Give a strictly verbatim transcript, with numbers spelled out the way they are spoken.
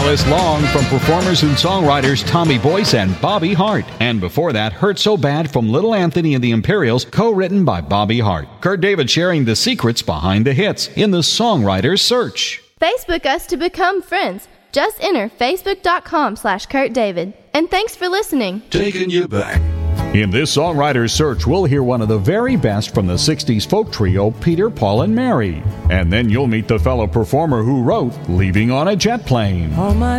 list long from performers and songwriters Tommy Boyce and Bobby Hart. And before that, Hurt So Bad from Little Anthony and the Imperials, co-written by Bobby Hart. Kurt David sharing the secrets behind the hits in the Songwriter's Search. Facebook us to become friends. Just enter facebook.com slash Kurt David. And thanks for listening. Taking you back. In this Songwriter's Search, we'll hear one of the very best from the sixties folk trio Peter, Paul, and Mary. And then you'll meet the fellow performer who wrote Leaving on a Jet Plane. All my